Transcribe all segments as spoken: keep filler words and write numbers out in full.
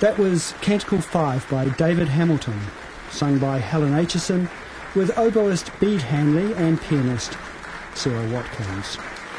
That was Canticle five by David Hamilton, sung by Helen Aitchison, with oboist Bede Hanley and pianist Sarah Watkins.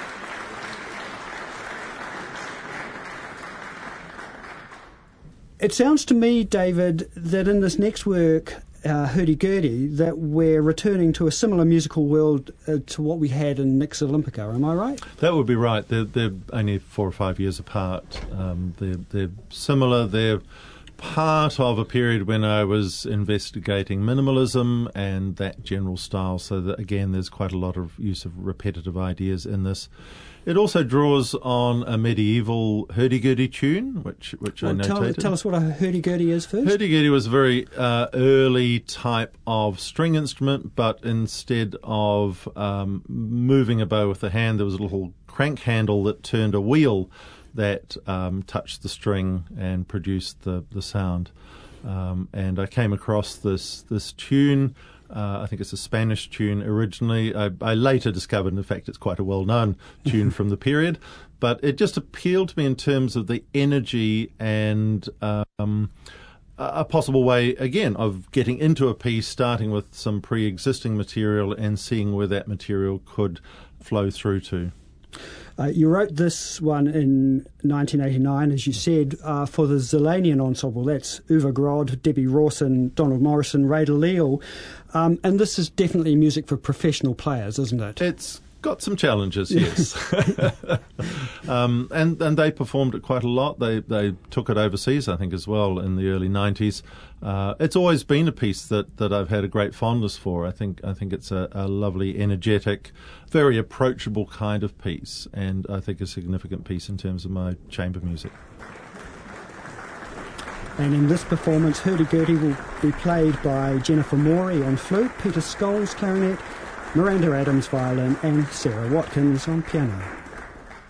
It sounds to me, David, that in this next work, uh, Hurdy-Gurdy, that we're returning to a similar musical world uh, to what we had in Nix Olympica. Am I right? That would be right. They're, they're only four or five years apart. Um, they're, they're similar. They're part of a period when I was investigating minimalism and that general style, so that, again, there's quite a lot of use of repetitive ideas in this. It also draws on a medieval hurdy-gurdy tune, which which well, I tell, notated. Tell us what a hurdy-gurdy is first. Hurdy-gurdy was a very uh, early type of string instrument, but instead of um, moving a bow with the hand, there was a little crank handle that turned a wheel that um, touched the string and produced the, the sound. Um, and I came across this this tune. Uh, I think it's a Spanish tune originally. I, I later discovered, in fact, it's quite a well-known tune from the period. But it just appealed to me in terms of the energy and um, a possible way, again, of getting into a piece, starting with some pre-existing material and seeing where that material could flow through to. Uh, you wrote this one in nineteen eighty-nine, as you said, uh, for the Zilanian Ensemble. That's Uwe Grod, Debbie Rawson, Donald Morrison, Raider Leal. Um, and this is definitely music for professional players, isn't it? It's got some challenges, yes. um, and, and they performed it quite a lot. They they took it overseas, I think, as well, in the early nineties. Uh, it's always been a piece that, that I've had a great fondness for. I think I think it's a, a lovely, energetic, very approachable kind of piece, and I think a significant piece in terms of my chamber music. And in this performance, Hurdy-Gurdy will be played by Jennifer Morey on flute, Peter Scholes clarinet, Miranda Adams violin, and Sarah Watkins on piano.